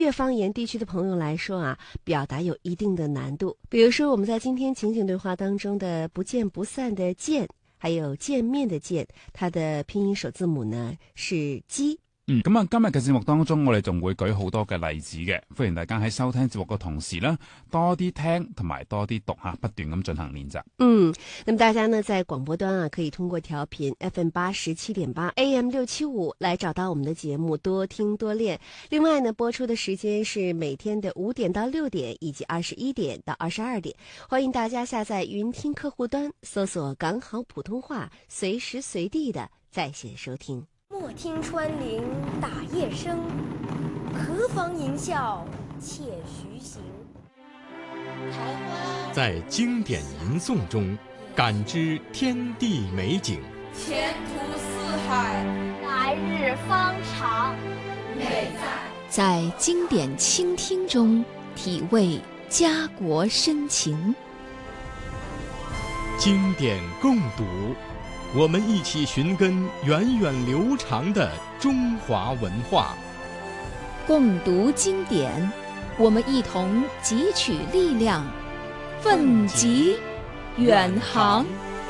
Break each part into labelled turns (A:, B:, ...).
A: 粤方言地区的朋友来说啊，表达有一定的难度。比如说我们在今天情景对话当中的不见不散的见，还有见面的见，它的拼音首字母呢是鸡。
B: 咁啊，今日嘅節目當中，我哋仲會舉好多嘅例子嘅，歡迎大家喺收聽節目嘅同時啦，多啲聽同埋多啲讀下，不斷咁進行練習。
A: 那麼大家呢在廣播端啊，可以通過調頻 FM87.8 AM675 來找到我們的節目，多聽多練。另外呢，播出的時間是每天的5點到6點，以及21點到22點。歡迎大家下載雲聽客戶端，搜索港好普通話，隨時隨地的在線收聽。
C: 莫聽穿林打葉聲，何妨吟嘯且徐行。
D: 在經典吟誦中感知天地美景，
E: 前途似海，
F: 來日方長。
E: 美
G: 在經典傾聽中體味家國深情。
D: 經典共讀，我們一起尋根源遠流長的中華文化。
G: 共讀經典，我們一同汲取力量，奮楫遠航。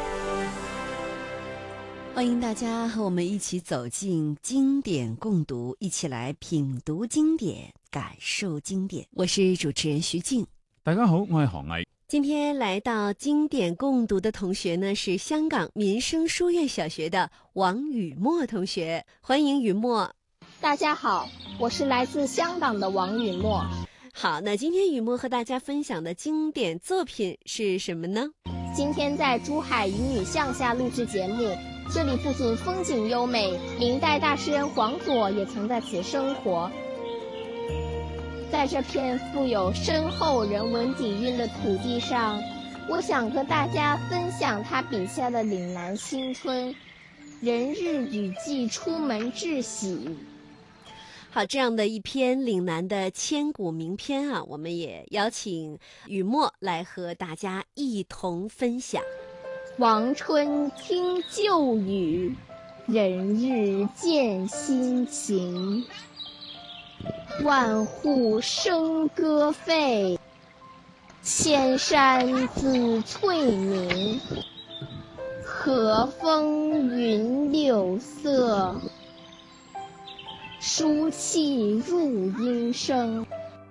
A: 歡迎大家和我們一起走進經典共讀，一起來品讀經典，感受經典。我是主持人徐靜。
B: 大家好，我係何毅。
A: 今天來到經典共讀的同學呢，是香港民生書院小學的王雨墨同學，歡迎雨墨。
F: 大家好，我是來自香港的王雨墨。
A: 好，那今天雨墨和大家分享的經典作品是什麼呢？
F: 今天在珠海渔女向下錄製節目，這裡不僅風景優美，明代大詩人黃佐也曾在此生活。在這片富有深厚人文底蘊的土地上，我想和大家分享他筆下的嶺南新春，人日雨季出門致喜。
A: 好，這樣的一篇嶺南的千古名篇啊，我們也邀請雨墨來和大家一同分享。
F: 王春聽舊語，人日見新情。萬戶笙歌沸，千山紫翠明。和風雲柳色，書氣入音聲。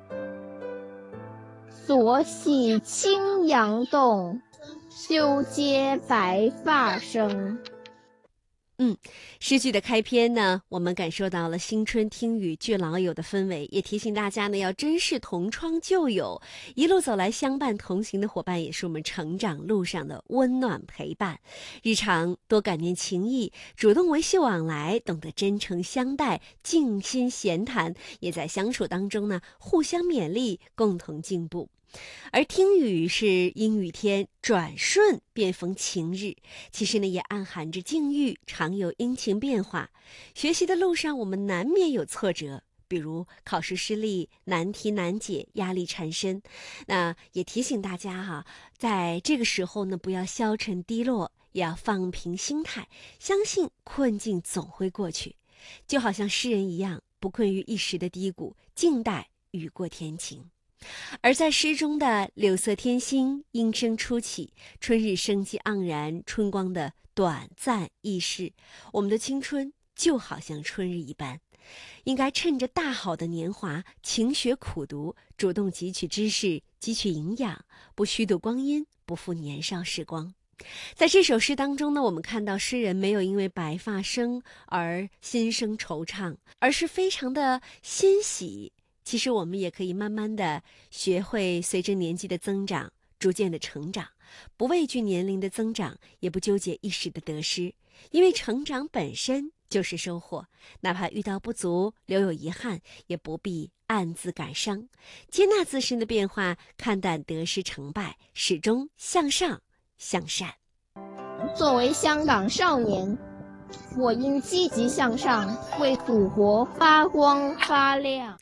F: 所喜青陽動，修階白髮生。
A: 詩句的開篇呢，我們感受到了新春聽雨聚老友的氛圍，也提醒大家呢要珍視同窗舊友，一路走來相伴同行的夥伴，也是我們成長路上的溫暖陪伴。日常多感念情誼，主動維繫往來，懂得真誠相待，靜心閒談，也在相處當中呢互相勉勵，共同進步。而聽雨是陰雨天，轉瞬便逢晴日，其實呢也暗含着境遇常有陰晴變化。學習的路上我們難免有挫折，比如考試失利，難題難解，壓力纏身。那也提醒大家哈，在這個時候呢不要消沉低落，也要放平心態，相信困境總會過去。就好像詩人一樣，不困於一時的低谷，靜待雨過天晴。而在詩中的柳色天心，鶯聲初起，春日生機盎然，春光的短暫易逝，我們的青春就好像春日一般，應該趁着大好的年華，勤學苦讀，主動汲取知識，汲取營養，不虛度光陰，不負年少時光。在這首詩當中呢，我們看到詩人沒有因為白髮生而心生惆悵，而是非常的欣喜。其實我們也可以慢慢的學會隨着年紀的增長，逐漸的成長，不畏懼年齡的增長，也不糾結一時的得失，因為成長本身就是收穫，哪怕遇到不足，留有遺憾，也不必暗自感傷，接納自身的變化，看淡得失成敗，始終向上向善。
F: 作為香港少年，我應積極向上，為祖國發光發亮。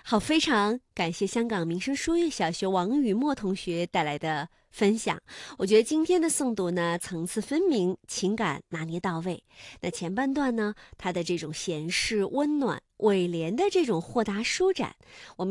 A: 好，非常感谢香港民生书院小学王雨墨同学带来的分享。我觉得今天的诵读呢，层次分明，情感拿捏到位。那前半段呢，它的这种闲适温暖、委廉的这种豁达舒展，我们